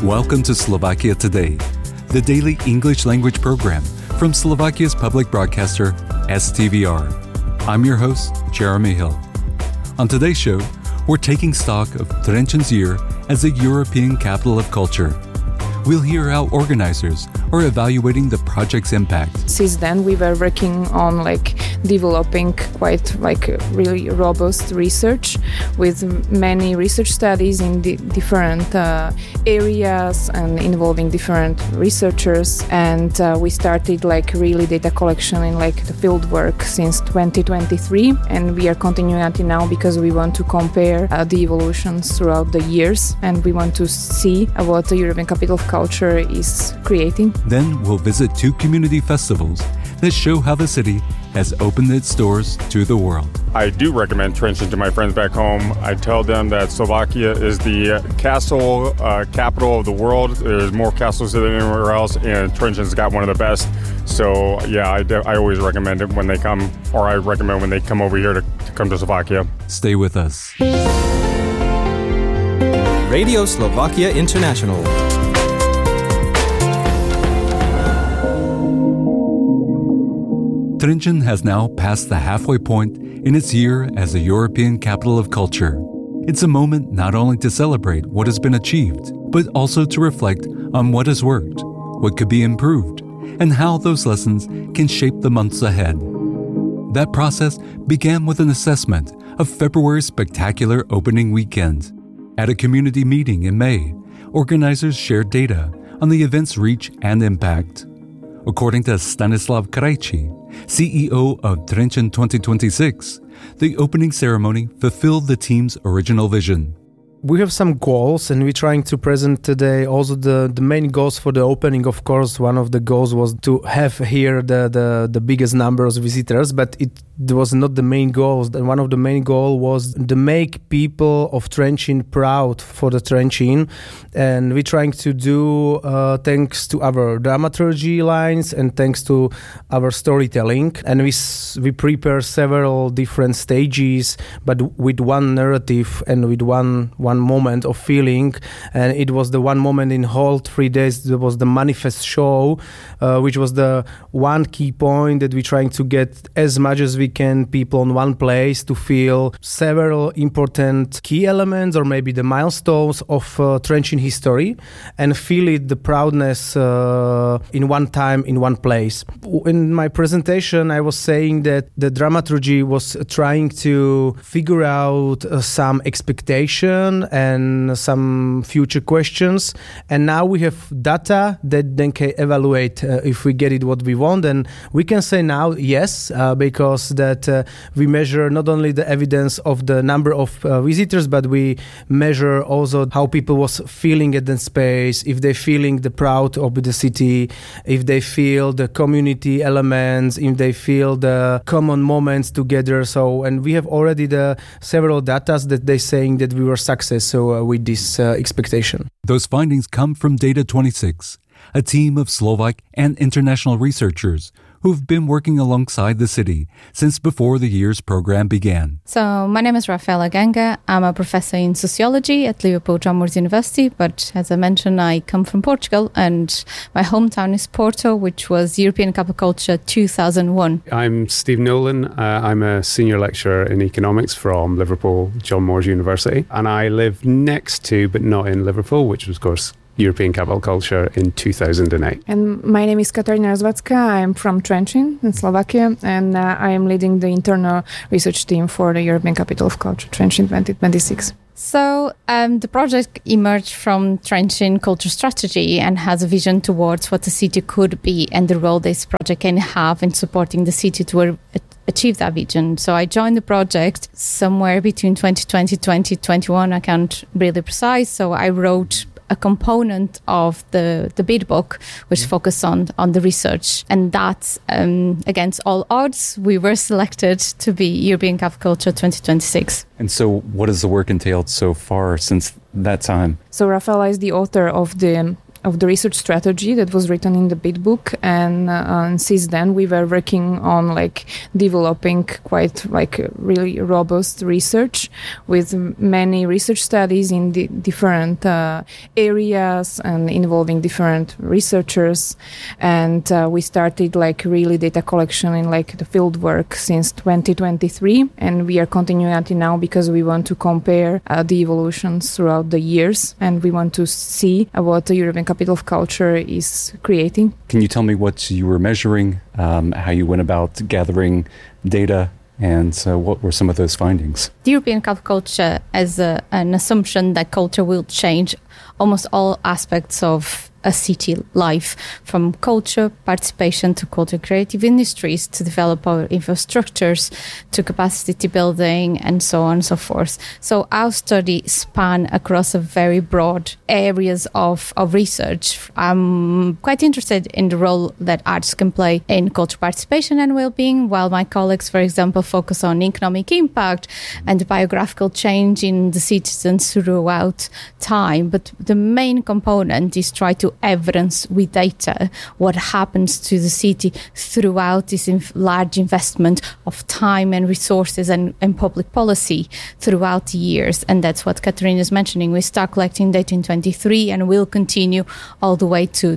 Welcome to Slovakia Today, the daily English language program from Slovakia's public broadcaster, STVR. I'm your host, Jeremy Hill. On today's show, we're taking stock of Trenchen's year as a European capital of culture. We'll hear how organizers are evaluating the project's impact. Since then, we were working on developing quite really robust research with many research studies in different areas and involving different researchers. And we started really data collection in the field work since 2023, and we are continuing until now because we want to compare the evolutions throughout the years, and we want to see what the European Capital of Culture is creating. Then we'll visit 2 community festivals that show how the city has opened its doors to the world. I do recommend Trenčín to my friends back home. I tell them that Slovakia is the castle capital of the world. There's more castles than anywhere else, and Trenčín's got one of the best. So yeah, I always recommend it when they come, or I recommend when they come over here to come to Slovakia. Stay with us. Radio Slovakia International. Trenčín has now passed the halfway point in its year as a European capital of culture. It's a moment not only to celebrate what has been achieved, but also to reflect on what has worked, what could be improved, and how those lessons can shape the months ahead. That process began with an assessment of February's spectacular opening weekend. At a community meeting in May, organizers shared data on the event's reach and impact. According to Stanislav Krajčí, CEO of Trenčín 2026, the opening ceremony fulfilled the team's original vision. We have some goals, and we're trying to present today also the main goals for the opening. Of course, one of the goals was to have here the biggest number of visitors, but it was not the main goal. One of the main goals was to make people of Trenčín proud for the Trenčín, and we're trying to do thanks to our dramaturgy lines and thanks to our storytelling. And we prepare several different stages, but with one narrative and with one moment of feeling. And it was the one moment in whole 3 days. There was the manifest show, which was the one key point that we're trying to get as much as we can people in one place to feel several important key elements or maybe the milestones of Trenčín history and feel it, the proudness in one time, in one place. In my presentation, I was saying that the dramaturgy was trying to figure out some expectation and some future questions, and now we have data that then can evaluate if we get it what we want. And we can say now yes, because that we measure not only the evidence of the number of visitors, but we measure also how people was feeling at the space, if they feeling the proud of the city, if they feel the community elements, if they feel the common moments together. So, and we have already the several data that they saying that we were successful with this expectation. Those findings come from Data 26, a team of Slovak and international researchers who've been working alongside the city since before the year's program began. So my name is Rafaela Ganga. I'm a professor in sociology at Liverpool John Moores University, but as I mentioned, I come from Portugal and my hometown is Porto, which was European Cup of Culture 2001. I'm Steve Nolan. I'm a senior lecturer in economics from Liverpool John Moores University, and I live next to, but not in Liverpool, which was, of course, European Capital Culture in 2008. And my name is Katarina Rozvacka. I'm from Trenčín in Slovakia, and I am leading the internal research team for the European Capital of Culture Trenčín 2026. So the project emerged from Trenčín Culture Strategy and has a vision towards what the city could be and the role this project can have in supporting the city to achieve that vision. So I joined the project somewhere between 2020 and 2021. I can't really precise. So I wrote a component of the bid book which focused on the research, and that's against all odds we were selected to be European Cup of Culture 2026. And so what has the work entailed so far since that time? So Rafaela is the author of the of the research strategy that was written in the BIT book, and since then we were working on like developing quite like really robust research with many research studies in the different areas and involving different researchers, and we started like really data collection in like the field work since 2023, and we are continuing until now because we want to compare the evolutions throughout the years, and we want to see what the European Capital of Culture is creating. Can you tell me what you were measuring, how you went about gathering data, and what were some of those findings? The European Capital of Culture has an assumption that culture will change almost all aspects of a city life, from culture participation to culture creative industries, to develop our infrastructures, to capacity building, and so on and so forth. So our study span across a very broad areas of research. I'm quite interested in the role that arts can play in culture participation and well-being, while my colleagues, for example, focus on economic impact and biographical change in the citizens throughout time. But the main component is try to evidence with data what happens to the city throughout this large investment of time and resources and public policy throughout the years. And that's what Katarina is mentioning. We start collecting data in 23 and will continue all the way to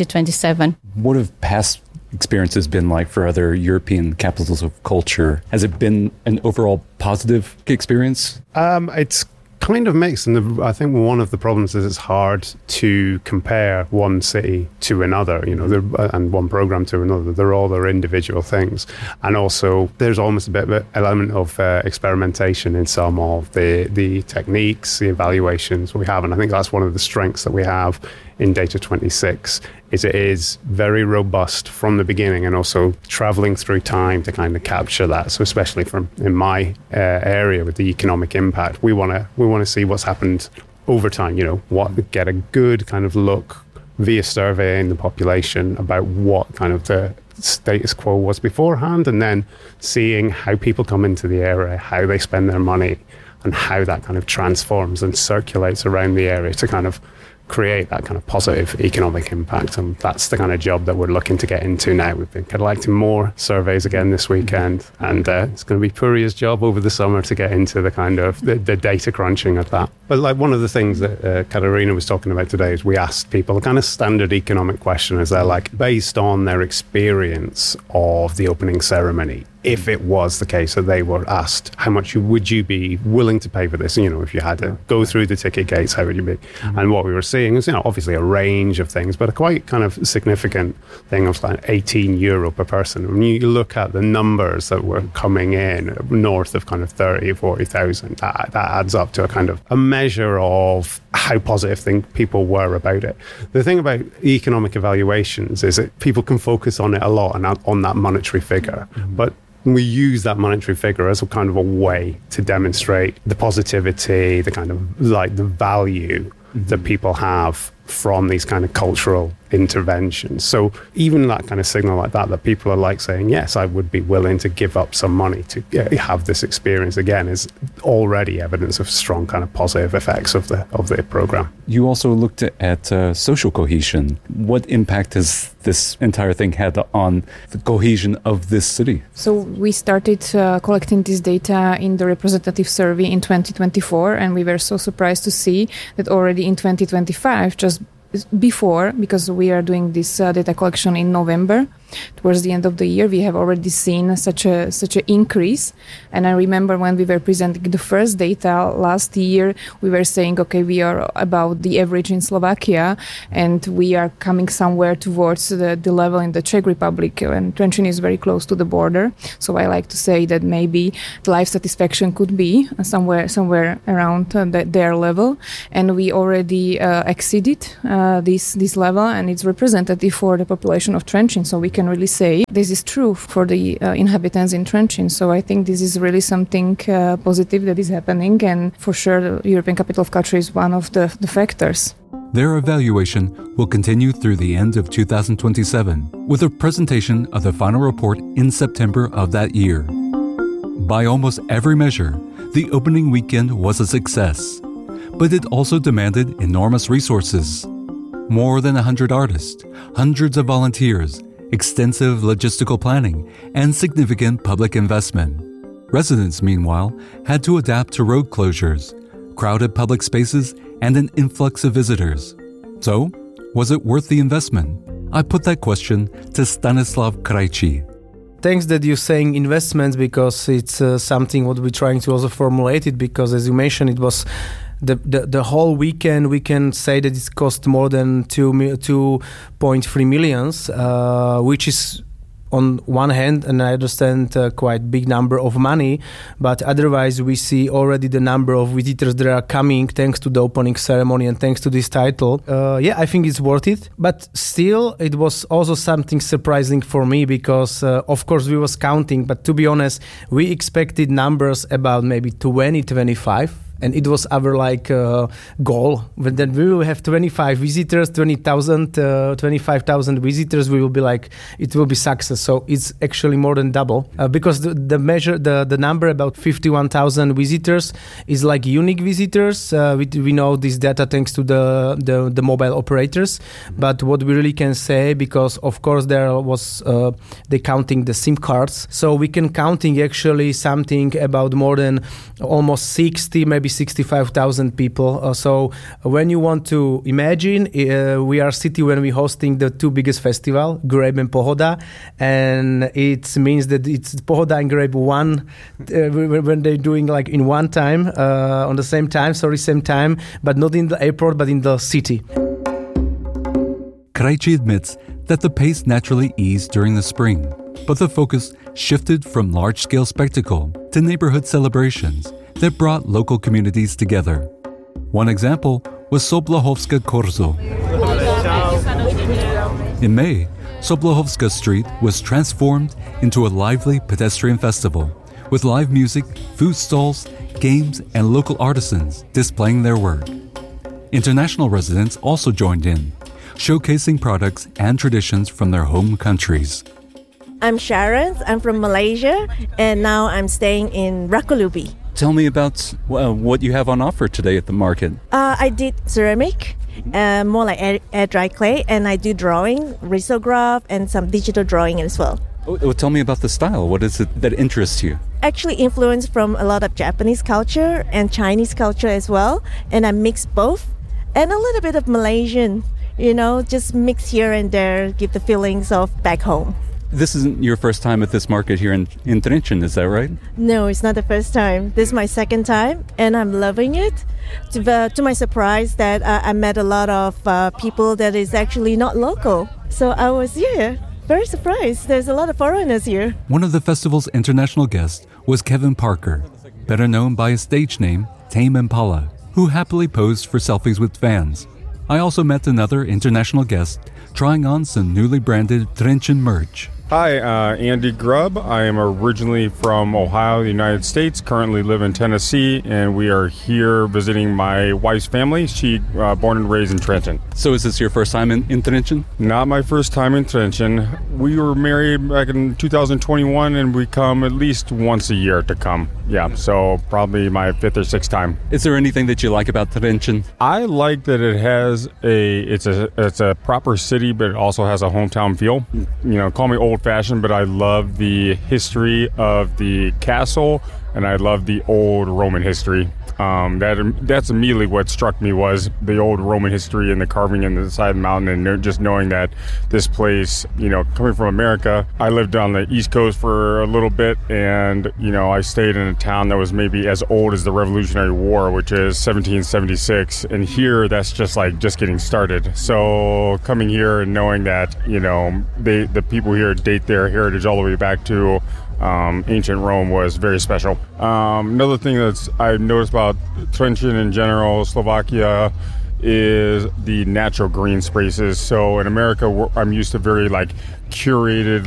2027. What have past experiences been like for other European capitals of culture? Has it been an overall positive experience? It's kind of mixed, and I think one of the problems is it's hard to compare one city to another, and one program to another. They're all their individual things, and also there's almost a bit of an element of experimentation in some of the techniques, the evaluations we have, and I think that's one of the strengths that we have in Data 26. Is it is very robust from the beginning, and also traveling through time to kind of capture that. So especially from in my area with the economic impact, we want to see what's happened over time. Get a good kind of look via surveying the population about what kind of the status quo was beforehand, and then seeing how people come into the area, how they spend their money, and how that kind of transforms and circulates around the area to kind of create that kind of positive economic impact. And that's the kind of job that we're looking to get into now. We've been collecting more surveys again this weekend, and it's going to be Puria's job over the summer to get into the kind of the data crunching of that. But like one of the things that Katarina was talking about today is we asked people a kind of standard economic question, is they're like, based on their experience of the opening ceremony, if it was the case that they were asked, how much would you be willing to pay for this? If you had to go through the ticket gates, how would you be? Mm-hmm. And what we were seeing is, obviously a range of things, but a quite kind of significant thing of like €18 per person. When you look at the numbers that were coming in north of kind of 30, 40,000, that adds up to a kind of a measure of how positive people were about it. The thing about economic evaluations is that people can focus on it a lot and on that monetary figure, but we use that monetary figure as a kind of a way to demonstrate the positivity, the kind of like the value that people have from these kind of cultural interventions. So even that kind of signal like that people are like saying, yes, I would be willing to give up some money to have this experience again, is already evidence of strong kind of positive effects of the program. You also looked at social cohesion. What impact has this entire thing had on the cohesion of this city? So we started collecting this data in the representative survey in 2024, and we were so surprised to see that already in 2025, just before, because we are doing this data collection in November, towards the end of the year, we have already seen such an increase. And I remember when we were presenting the first data last year, we were saying, okay, we are about the average in Slovakia, and we are coming somewhere towards the level in the Czech Republic, and Trenčín is very close to the border. So I like to say that maybe the life satisfaction could be somewhere around their level, and we already exceeded this level, and it's representative for the population of Trenčín. So we can really say this is true for the inhabitants in Trenčín. So I think this is really something positive that is happening, and for sure the European Capital of Culture is one of the factors. Their evaluation will continue through the end of 2027, with a presentation of the final report in September of that year. By almost every measure, the opening weekend was a success, but it also demanded enormous resources. More than 100 artists, hundreds of volunteers, extensive logistical planning, and significant public investment. Residents, meanwhile, had to adapt to road closures, crowded public spaces, and an influx of visitors. So, was it worth the investment? I put that question to Stanislav Krajčí. Thanks that you're saying investments, because it's something what we're trying to also formulate it, because as you mentioned, it was the whole weekend. We can say that it cost more than 2.3 millions, which is on one hand, and I understand quite big number of money, but otherwise we see already the number of visitors that are coming thanks to the opening ceremony and thanks to this title. I think it's worth it, but still it was also something surprising for me, because of course we was counting, but to be honest, we expected numbers about maybe 20-25. And it was our goal. But then we will have 25 visitors, 25,000 visitors. We will be it will be success. So it's actually more than double, because the number about 51,000 visitors is unique visitors. We know this data thanks to the mobile operators. But what we really can say, because of course there was they counting the SIM cards, so we can counting actually something about more than almost 60, maybe 65,000 people. So when you want to imagine, we are a city when we're hosting the two biggest festival, Grape and Pohoda, and it means that it's Pohoda and Grape one when they're doing in one time, on the same time, but not in the airport, but in the city. Krajčí admits that the pace naturally eased during the spring, but the focus shifted from large-scale spectacle to neighborhood celebrations that brought local communities together. One example was Soblahovska Korzo. In May, Soblahovska Street was transformed into a lively pedestrian festival with live music, food stalls, games, and local artisans displaying their work. International residents also joined in, showcasing products and traditions from their home countries. I'm Sharon, I'm from Malaysia, and now I'm staying in Rakulubi. Tell me about what you have on offer today at the market. I did ceramic, more like air dry clay, and I do drawing, risograph, and some digital drawing as well. Tell me about the style. What is it that interests you? Actually influenced from a lot of Japanese culture and Chinese culture as well, and I mix both, and a little bit of Malaysian, just mix here and there, give the feelings of back home. This isn't your first time at this market here in Trenčín, is that right? No, it's not the first time. This is my second time, and I'm loving it. To my surprise, that I met a lot of people that is actually not local. So I was very surprised. There's a lot of foreigners here. One of the festival's international guests was Kevin Parker, better known by his stage name, Tame Impala, who happily posed for selfies with fans. I also met another international guest trying on some newly branded Trenčín merch. Hi, Andy Grubb. I am originally from Ohio, the United States, currently live in Tennessee, and we are here visiting my wife's family. She born and raised in Trenčín. So is this your first time in Trenčín? Not my first time in Trenčín. We were married back in 2021, and we come at least once a year to come. Yeah, so probably my fifth or sixth time. Is there anything that you like about Trenčín? I like that it has it's a proper city, but it also has a hometown feel. Call me old-fashioned, but I love the history of the castle, and I love the old Roman history. That's immediately what struck me, was the old Roman history and the carving in the side of the mountain, and just knowing that this place, coming from America, I lived on the East Coast for a little bit, and I stayed in a town that was maybe as old as the Revolutionary War, which is 1776, and here that's just getting started. So coming here and knowing that the people here date their heritage all the way back to ancient Rome was very special. Another thing that I've noticed about Trenčín in general, Slovakia, is the natural green spaces. So in America, I'm used to very curated,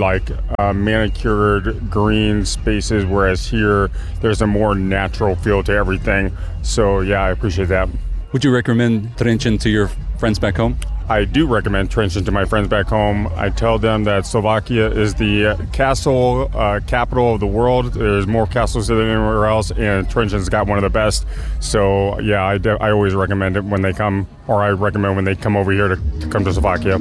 manicured green spaces, whereas here there's a more natural feel to everything. So yeah, I appreciate that. Would you recommend Trenčín to your friends back home? I do recommend Trenčín to my friends back home. I tell them that Slovakia is the castle capital of the world. There's more castles than anywhere else, and Trenčín's got one of the best. So, yeah, I always recommend it when they come, or I recommend when they come over here to come to Slovakia.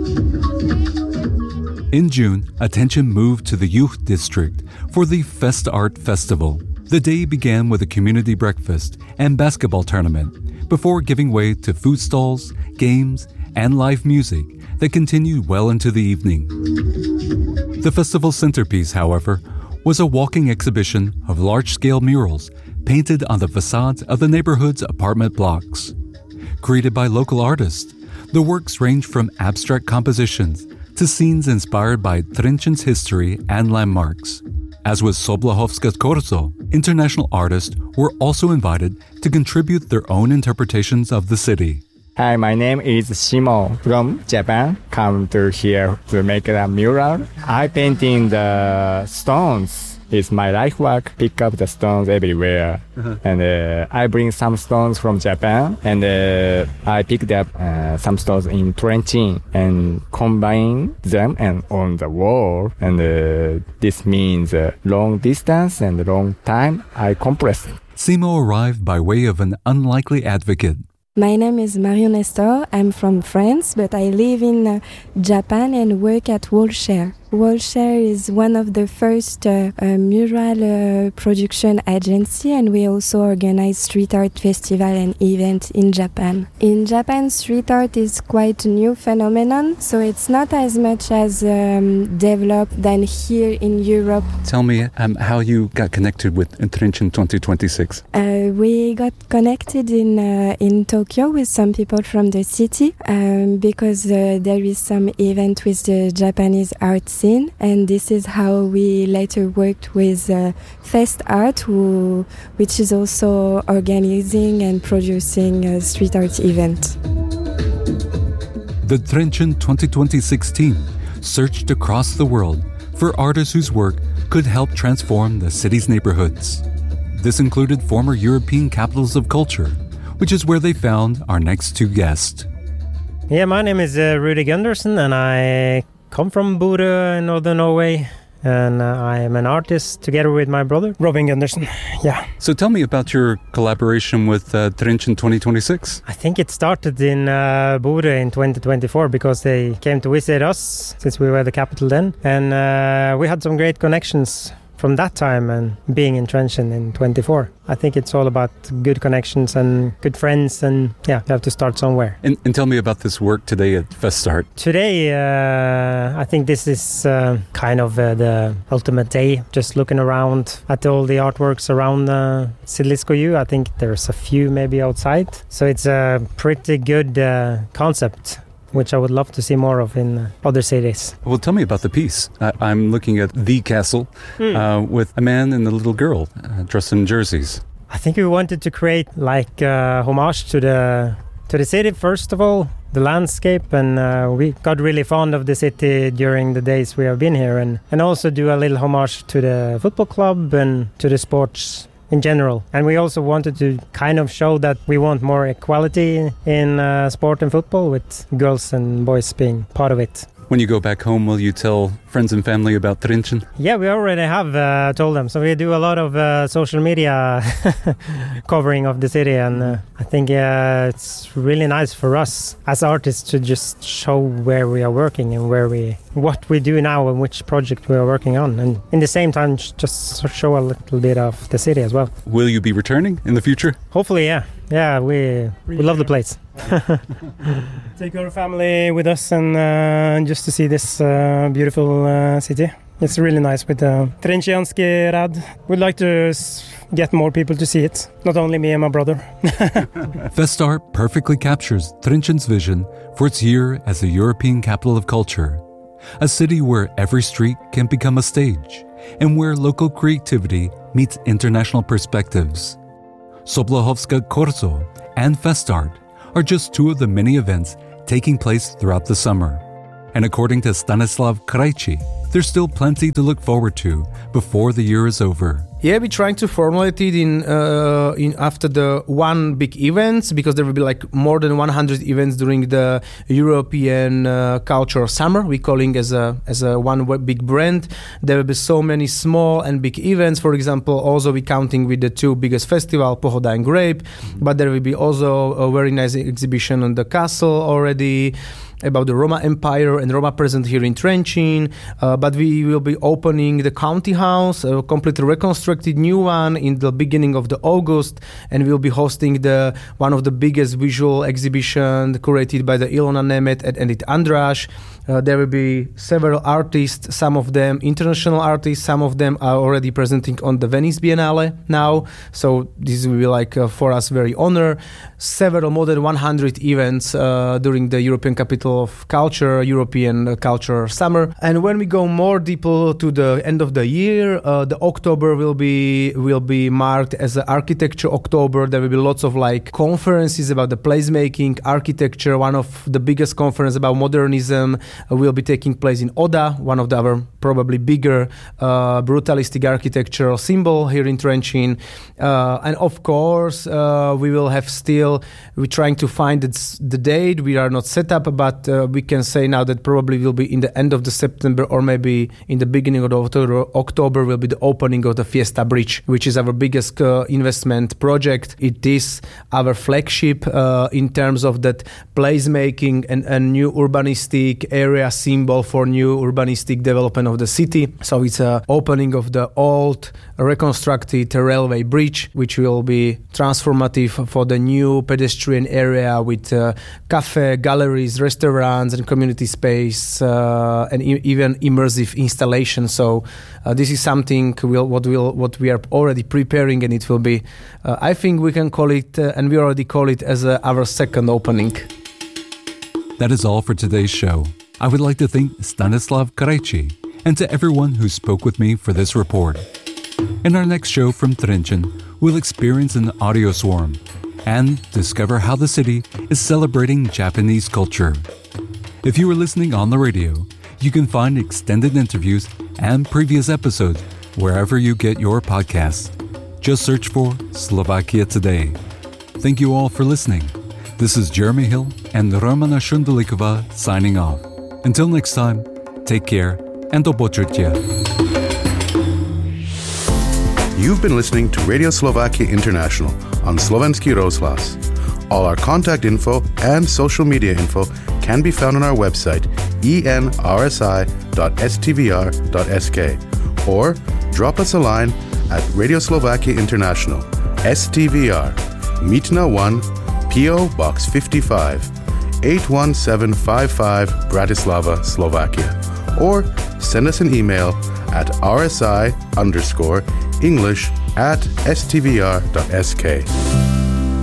In June, attention moved to the youth district for the Fest Art Festival. The day began with a community breakfast and basketball tournament before giving way to food stalls, games, and live music that continued well into the evening. The festival centerpiece, however, was a walking exhibition of large-scale murals painted on the facades of the neighborhood's apartment blocks. Created by local artists, the works range from abstract compositions to scenes inspired by Trenčín's history and landmarks. As with Soblahovska Korzo, international artists were also invited to contribute their own interpretations of the city. Hi, my name is Shimo from Japan. Come to here to make a mural. I painting the stones. It's my life work. Pick up the stones everywhere. And I bring some stones from Japan. And I picked up some stones in Trenčín and combine them and on the wall. And this means long distance and long time. I compress. Simo arrived by way of an unlikely advocate. My name is Marion Nestor. I'm from France, but I live in Japan and work at Wallshare. Wallshare is one of the first mural production agency, and we also organize street art festival and event in Japan. In Japan, street art is quite a new phenomenon, so it's not as much as developed than here in Europe. Tell me how you got connected with Trenčín 2026. We got connected in Tokyo with some people from the city because there is some event with the Japanese art scene, and this is how we later worked with Fest Art, which is also organizing and producing a street art event. The Trenčín 2026 team searched across the world for artists whose work could help transform the city's neighborhoods. This included former European capitals of culture, which is where they found our next two guests. Yeah, my name is Rudy Gunderson, and I come from Bodø in northern Norway, and I am an artist together with my brother, Robin Gunderson. Yeah. So tell me about your collaboration with Trenčín 2026. I think it started in Bodø in 2024 because they came to visit us since we were the capital then, and we had some great connections from that time and being in Trenčín in 24. I think it's all about good connections and good friends, and yeah, you have to start somewhere. And tell me about this work today at Fest Art. Today, I think this is kind of the ultimate day, just looking around at all the artworks around Siedlisko U. I think there's a few maybe outside. So it's a pretty good concept, which I would love to see more of in other cities. Well, tell me about the piece. I'm looking at the castle with a man and a little girl dressed in jerseys. I think we wanted to create like homage to the city, first of all, the landscape, and we got really fond of the city during the days we have been here, and also do a little homage to the football club and to the sports in general. And we also wanted to kind of show that we want more equality in sport and football, with girls and boys being part of it. When you go back home, will you tell friends and family about Trenčín? Yeah, we already have told them. So we do a lot of social media covering of the city, and I think it's really nice for us as artists to just show where we are working and what we do now and which project we are working on, and in the same time just show a little bit of the city as well. Will you be returning in the future? Hopefully, yeah. Yeah, we love the place. Take our family with us and just to see this beautiful city. It's really nice with the Trenčianski Rad. We'd like to get more people to see it, not only me and my brother. Fest Art perfectly captures Trenčín's vision for its year as a European capital of culture, a city where every street can become a stage and where local creativity meets international perspectives. Soblahovska Korzo and Fest Art are just two of the many events taking place throughout the summer. And according to Stanislav Krajčí, there's still plenty to look forward to before the year is over. Yeah, we're trying to formulate it in after the one big event, because there will be like more than 100 events during the European Culture Summer. We're calling as a one big brand. There will be so many small and big events. For example, also we're counting with the two biggest festivals, Pohoda and Grape, but there will be also a very nice exhibition on the castle already, about the Roma Empire and Roma present here in Trenčín, but we will be opening the county house, a completely reconstructed new one in the beginning of the August, and we'll be hosting one of the biggest visual exhibition curated by the Ilona Nemet and Edith András. There will be several artists, some of them international artists, some of them are already presenting on the Venice Biennale now, so this will be like for us very honor. Several, more than 100 events during the European Capital of Culture, European Culture Summer. And when we go more deeper to the end of the year, the October will be marked as an Architecture October. There will be lots of like conferences about the placemaking, architecture. One of the biggest conferences about modernism will be taking place in Oda, one of our probably bigger brutalistic architectural symbol here in Trenčín. And of course, we will have we're trying to find the date. We are not set up, but we can say now that probably will be in the end of the September or maybe in the beginning of October will be the opening of the Fiesta Bridge, which is our biggest investment project. It is our flagship in terms of that placemaking and a new urbanistic area symbol for new urbanistic development of the city. So it's an opening of the old reconstructed railway bridge, which will be transformative for the new pedestrian area with cafe, galleries, restaurants and community space and even immersive installation. So this is something what we are already preparing, and it will be I think we can call it and we already call it as our second opening. That is all for today's show. I would like to thank Stanislav Krejci and to everyone who spoke with me for this report. In our next show from Trenčín, we'll experience an audio swarm and discover how the city is celebrating Japanese culture. If you are listening on the radio, you can find extended interviews and previous episodes wherever you get your podcasts. Just search for Slovakia Today. Thank you all for listening. This is Jeremy Hill and Romana Shundalikova signing off. Until next time, take care and do počutia. You've been listening to Radio Slovakia International on Slovenský rozhlas. All our contact info and social media info can be found on our website enrsi.stvr.sk or drop us a line at Radio Slovakia International, STVR, Mítna 1, PO Box 55, 81755, Bratislava, Slovakia. Or send us an email at rsi_English@stvr.sk.